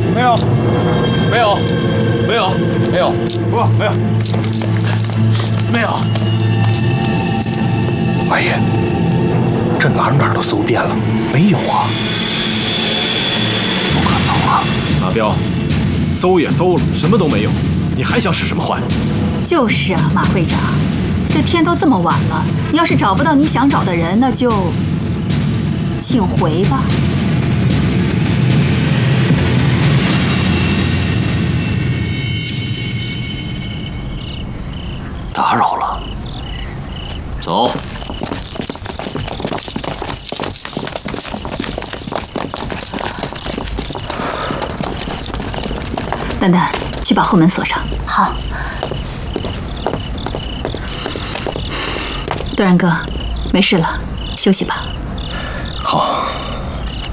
没有， 没有，没有，没有， 不，没有， 没有。 马爷，这哪儿都搜遍了，没有啊！不可能啊！ 马彪，搜也搜了，什么都没有，你还想使什么坏？ 就是啊，马会长，这天都这么晚了，你要是找不到你想找的人，那就请回吧。 打扰了， 走。 蛋蛋，去把后门锁上。 好。 段然哥，没事了，休息吧。